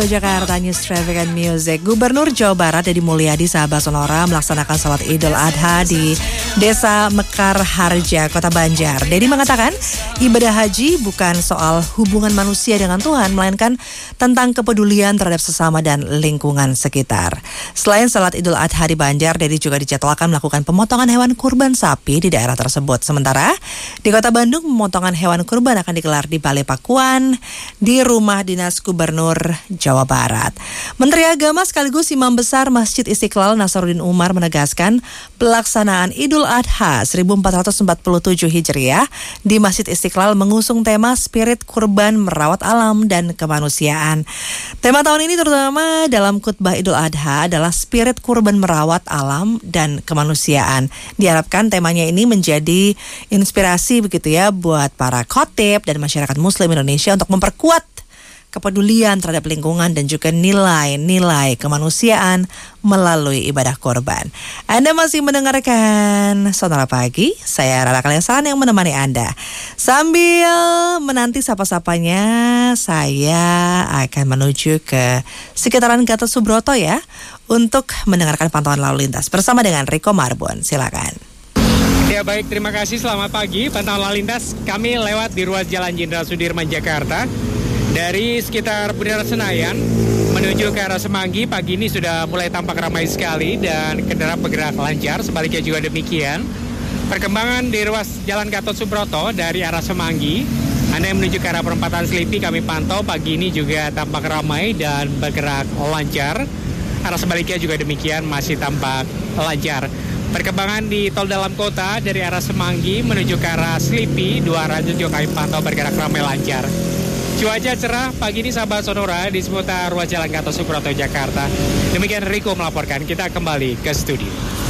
Jakarta News Traffic and Music. Gubernur Jawa Barat Deddy Mulyadi sahabat Sonora melaksanakan salat Idul Adha di Desa Mekar Harja, Kota Banjar. Deddy mengatakan ibadah haji bukan soal hubungan manusia dengan Tuhan, melainkan tentang kepedulian terhadap sesama dan lingkungan sekitar. Selain salat Idul Adha di Banjar, Deddy juga dijadwalkan melakukan pemotongan hewan kurban sapi di daerah tersebut. Sementara di Kota Bandung, pemotongan hewan kurban akan digelar di Balai Pakuan di Rumah Dinas Gubernur Jawa Barat. Menteri Agama sekaligus Imam Besar Masjid Istiqlal Nasaruddin Umar menegaskan pelaksanaan Idul Adha 1447 Hijriah di Masjid Istiqlal mengusung tema spirit kurban merawat alam dan kemanusiaan. Tema tahun ini terutama dalam khutbah Idul Adha adalah spirit kurban merawat alam dan kemanusiaan. Diharapkan temanya ini menjadi inspirasi begitu ya buat para khotib dan masyarakat Muslim Indonesia untuk memperkuat kepedulian terhadap lingkungan dan juga nilai-nilai kemanusiaan melalui ibadah korban. Anda masih mendengarkan Sonora Pagi, saya Rara Kaliasaran yang menemani Anda. Sambil menanti sapa-sapanya, saya akan menuju ke sekitaran Gatot Subroto ya, untuk mendengarkan pantauan lalu lintas bersama dengan Riko Marbon. Silakan. Ya baik, terima kasih. Selamat pagi. Pantauan lalu lintas kami lewat di ruas Jalan Jenderal Sudirman, Jakarta. Dari sekitar Bundaran Senayan menuju ke arah Semanggi, pagi ini sudah mulai tampak ramai sekali dan kendaraan bergerak lancar, sebaliknya juga demikian. Perkembangan di ruas Jalan Gatot Subroto dari arah Semanggi, Anda yang menuju ke arah perempatan Selipi kami pantau pagi ini juga tampak ramai dan bergerak lancar. Arah sebaliknya juga demikian, masih tampak lancar. Perkembangan di tol dalam kota dari arah Semanggi menuju ke arah Selipi, dua arah juga kami pantau bergerak ramai lancar. Cuaca cerah pagi ini sahabat Sonora di seputar ruas Jalan Gatot Subroto, Jakarta. Demikian Riko melaporkan, kita kembali ke studio.